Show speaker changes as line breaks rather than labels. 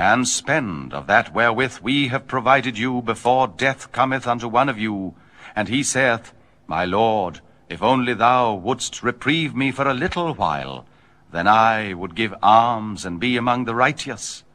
and spend of that wherewith we have provided you before death cometh unto one of you, and he saith, My Lord, if only thou wouldst reprieve me for a little while, then I would give alms and be among the righteous.